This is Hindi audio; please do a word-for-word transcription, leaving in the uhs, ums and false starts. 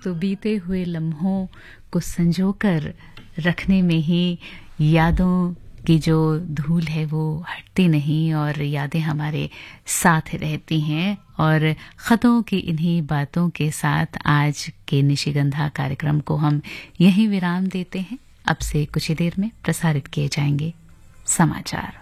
तो बीते हुए लम्हों को संजोकर रखने में ही यादों की जो धूल है वो हटती नहीं और यादें हमारे साथ रहती हैं। और ख़तों की इन्हीं बातों के साथ आज के निशिगंधा कार्यक्रम को हम यहीं विराम देते हैं। अब से कुछ ही देर में प्रसारित किए जाएंगे समाचार।